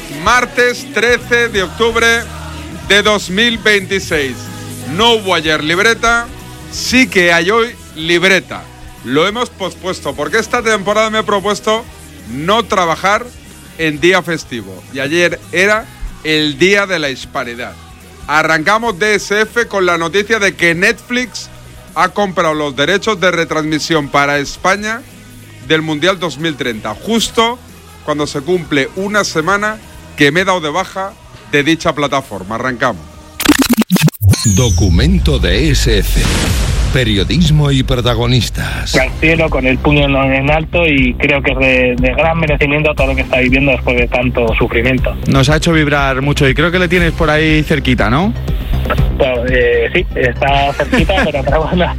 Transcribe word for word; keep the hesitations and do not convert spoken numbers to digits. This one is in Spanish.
martes trece de octubre de dos mil veintiséis. No hubo ayer libreta, sí que hay hoy libreta. Lo hemos pospuesto porque esta temporada me he propuesto no trabajar en día festivo. Y ayer era el Día de la Hispanidad. Arrancamos D S F con la noticia de que Netflix ha comprado los derechos de retransmisión para España del Mundial dos mil treinta, justo cuando se cumple una semana que me he dado de baja de dicha plataforma. Arrancamos. Documento de S F. Periodismo y protagonistas. Al cielo con el puño en alto, y creo que es de, de gran merecimiento todo lo que está viviendo después de tanto sufrimiento. Nos ha hecho vibrar mucho y creo que le tienes por ahí cerquita, ¿no? Pues, eh, sí, está cerquita, pero, pero bueno,